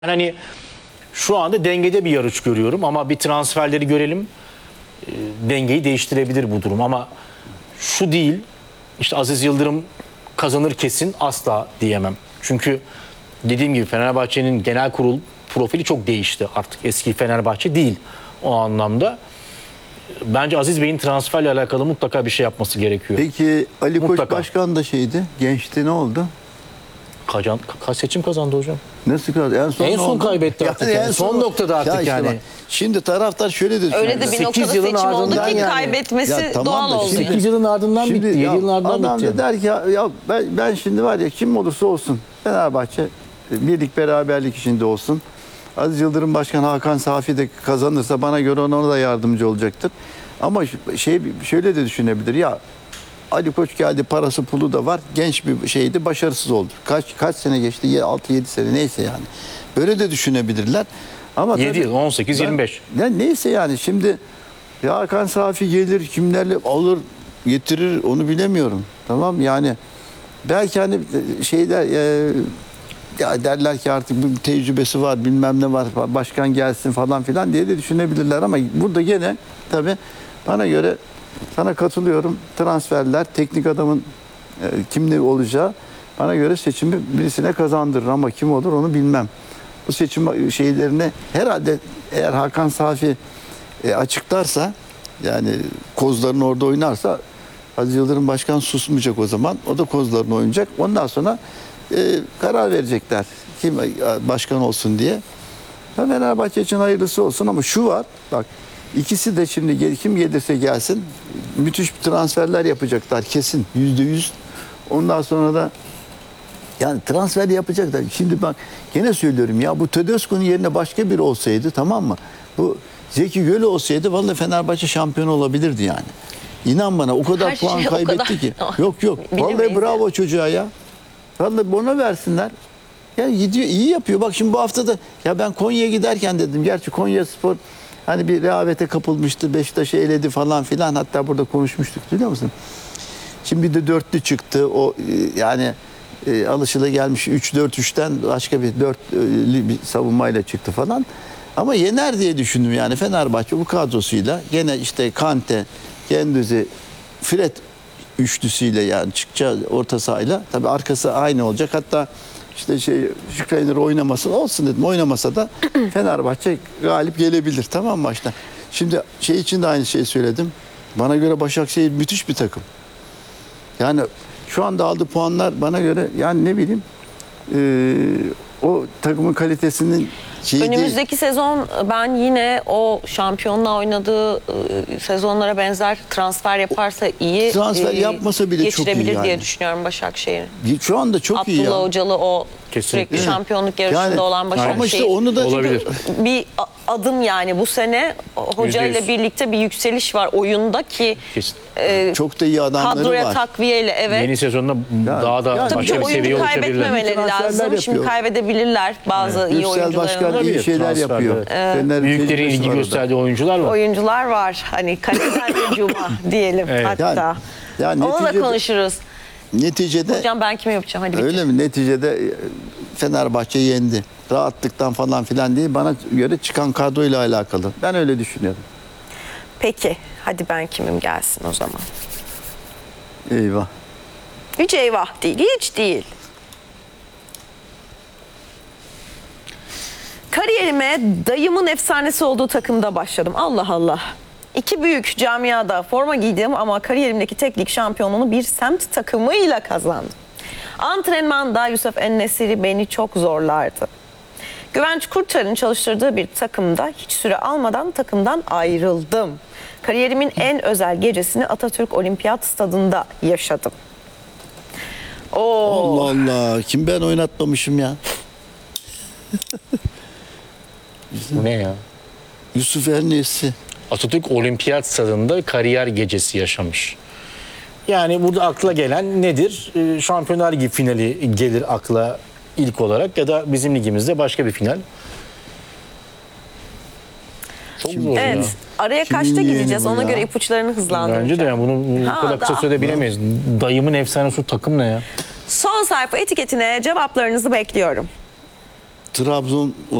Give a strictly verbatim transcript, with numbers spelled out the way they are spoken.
Hani şu anda dengede bir yarış görüyorum ama bir transferleri görelim, e, dengeyi değiştirebilir bu durum ama şu değil, işte Aziz Yıldırım kazanır kesin asla diyemem. Çünkü dediğim gibi Fenerbahçe'nin genel kurul profili çok değişti, artık eski Fenerbahçe değil o anlamda. Bence Aziz Bey'in transferle alakalı mutlaka bir şey yapması gerekiyor. Peki Ali Koç Mutlaka. Başkan da şeydi, gençti, ne oldu? Kazan, kaç seçim kazandı hocam? Nasıl kazandı? En son, En ne son oldu? kaybetti artık Yani yani. en Son noktada artık işte yani. bak, şimdi taraftar şöyle de Öyle de bir sekiz noktada yılın seçim oldu ardından ki yani. kaybetmesi Ya tamam doğal da oldu. şimdi- sekiz yılın ardından Şimdi bitti. yedi ya yılın ardından adam bitti. da der ki ya, ya ben, ben şimdi var ya kim olursa olsun Fenerbahçe birlik beraberlik içinde olsun. Aziz Yıldırım Başkan Hakan Safi de kazanırsa bana göre ona da yardımcı olacaktır. Ama şey şöyle de düşünebilir ya, Ali Koç geldi, parası pulu da var, genç bir şeydi, başarısız oldu. Kaç kaç sene geçti? altı yedi sene neyse yani. Böyle de düşünebilirler. Ama yedi tabii yıl, on sekiz yirmi beş. ben- Ya neyse yani şimdi ya Hakan Safi gelir, kimlerle alır getirir onu bilemiyorum. Tamam yani belki hani şeyler e, ya derler ki artık bir tecrübesi var, bilmem ne var, başkan gelsin falan filan diye de düşünebilirler ama burada gene tabii bana göre sana katılıyorum. Transferler, teknik adamın e, kimli olacağı bana göre seçimi birisine kazandırır ama kim olur onu bilmem. Bu seçim şeylerine herhalde eğer Hakan Safi e, açıklarsa, yani kozlarını orada oynarsa Aziz Yıldırım Başkan susmayacak o zaman. O da kozlarını oynayacak. Ondan sonra e, karar verecekler kim e, başkan olsun diye. Ya Fenerbahçe için hayırlısı olsun ama şu var bak, ikisi de şimdi gel, kim gelirse gelsin müthiş transferler yapacaklar kesin yüzde yüz. Ondan sonra da yani transfer yapacaklar. Şimdi bak gene söylüyorum ya, bu Tedesco'nun yerine başka biri olsaydı, tamam mı? Bu Zeki Göl olsaydı vallahi Fenerbahçe şampiyon olabilirdi yani. İnan bana o kadar Her puan şey o kaybetti kadar- ki. Yok yok. Vallahi Bilemeyiz bravo çocuğa ya. Vallahi ona versinler. Ya gidiyor, iyi yapıyor. Bak şimdi bu hafta da ya ben Konya'ya giderken dedim. Gerçi Konyaspor hani bir rehavete kapılmıştı. Beşiktaş'ı eledi falan filan. Hatta burada konuşmuştuk, biliyor musun? Şimdi bir de dörtlü çıktı. O e, yani e, alışılagelmiş üç dört üçten başka bir dörtlü bir savunmayla çıktı falan. Ama yener diye düşündüm yani Fenerbahçe bu kadrosuyla. Gene işte Kante, Güendüzi, Fred üçlüsüyle yani çıkacağı orta sahayla. Tabii arkası aynı olacak. Hatta işte şey Şükrü'nün oynamasın olsun dedim. Oynamasa da Fenerbahçe galip gelebilir, tamam mı maçta? Şimdi şey için de aynı şeyi söyledim. Bana göre Başakşehir müthiş bir takım. Yani şu anda aldığı puanlar bana göre yani ne bileyim e, o takımın kalitesinin şeyi değil. Önümüzdeki sezon ben yine o şampiyonla oynadığı e, sezonlara benzer transfer yaparsa iyi Transfer e, yapmasa bile çok iyi geçirebilir yani. diye düşünüyorum Başakşehir'i. Şu anda çok iyi Abdullah ya. Hocalı o Kesinlikle. sürekli şampiyonluk yarışında Yani, olan Başakşehir. ama işte onu da Olabilir. Bir a- adım yani bu sene hoca Yüzde ile yüz. birlikte bir yükseliş var oyunda ki Kesin. e, çok da iyi adamları kadroya var. takviyeyle evet. Yeni sezonda daha da yani Tabii başka ki bir seviyeye oyuncu ulaşabilirler. kaybetmemeleri Transferler lazım. yapıyor. Şimdi kaybedebilirler bazı iyi Yüksel oyuncuları. Başkan iyi Olabilir, şeyler transferler. yapıyor. Fener'in Büyüklerin tecrübesi ilgi var orada. gösterdiği oyuncular var. Oyuncular var. Hani kaleden hücuma diyelim Evet. hatta. Yani- yani Onu da neticede- konuşuruz. Neticede Hocam ben kimi yapacağım? Hadi bitir. öyle mi? Neticede e, Fenerbahçe yendi. Rahatlıktan falan filan değil. Bana göre çıkan kadroyla alakalı. Ben öyle düşünüyorum. Peki. Hadi ben kimim gelsin o zaman. Eyvah. Hiç eyvah değil. Hiç değil. Kariyerime dayımın efsanesi olduğu takımda başladım. Allah Allah. İki büyük camiada forma giydim ama kariyerimdeki tek lig şampiyonluğunu bir semt takımıyla kazandım. Antrenmanda Yusuf En-Nesyri beni çok zorlardı. Güvenç Kurtar'ın çalıştırdığı bir takımda hiç süre almadan takımdan ayrıldım. Kariyerimin en özel gecesini Atatürk Olimpiyat Stadında yaşadım. Oo. Allah Allah. Kim ben oynatmamışım ya? Bu ne ya? Yusuf En-Nesyri. Atatürk Olimpiyat Stadında kariyer gecesi yaşamış. Yani burada akla gelen nedir? Ee, Şampiyonlar Ligi finali gelir akla ilk olarak ya da bizim ligimizde başka bir final. Çok zor ya. Evet. Araya Kimin kaçta yeğeni gideceğiz? bu Ona ya? göre ipuçlarını hızlandıracağım. Bence de yani bunu bu Ha, kadar kısa da. sürede bilemeyiz. Dayımın efsanesi takım ne ya? Son sayfa etiketine cevaplarınızı bekliyorum. Trabzon